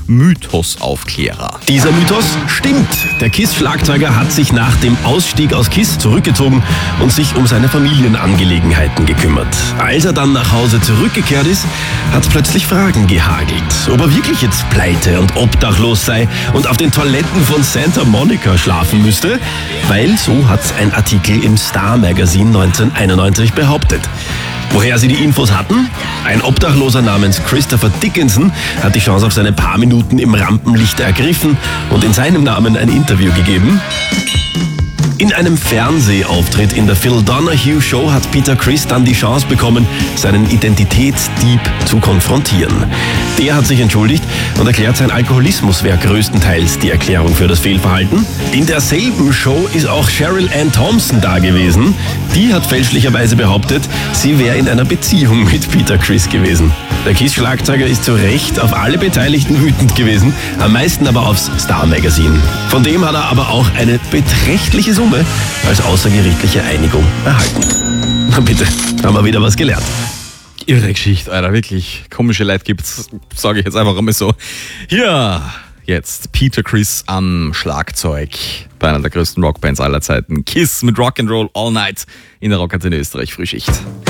Mythosaufklärer. Dieser Mythos stimmt. Der KISS-Schlagzeuger hat sich nach dem Ausstieg aus KISS zurückgezogen und sich um seine Familienangelegenheiten gekümmert. Als er dann nach Hause zurückgekehrt ist, hat es plötzlich Fragen gehagelt. Ob er wirklich jetzt pleite und obdachlos sei und auf den Toiletten von Santa Monica schlafen müsste, weil so hat's ein Artikel im Star Magazine 1991 behauptet. Woher sie die Infos hatten? Ein Obdachloser namens Christopher Dickinson hat die Chance auf seine paar Minuten im Rampenlicht ergriffen und in seinem Namen ein Interview gegeben. In einem Fernsehauftritt in der Phil Donahue Show hat Peter Criss dann die Chance bekommen, seinen Identitätsdieb zu konfrontieren. Der hat sich entschuldigt und erklärt, sein Alkoholismus wäre größtenteils die Erklärung für das Fehlverhalten. In derselben Show ist auch Cheryl Ann Thompson da gewesen. Die hat fälschlicherweise behauptet, sie wäre in einer Beziehung mit Peter Criss gewesen. Der KISS-Schlagzeuger ist zu Recht auf alle Beteiligten wütend gewesen, am meisten aber aufs Star Magazine. Von dem hat er aber auch eine beträchtliche Summe als außergerichtliche Einigung erhalten. Na bitte, haben wir wieder was gelernt. Irre Geschichte, Alter, wirklich komische Leute gibt's, sage ich jetzt einfach einmal so. Hier, jetzt Peter Criss am Schlagzeug bei einer der größten Rockbands aller Zeiten. KISS mit Rock'n'Roll All Night in der Rockantenne Österreich Frühschicht.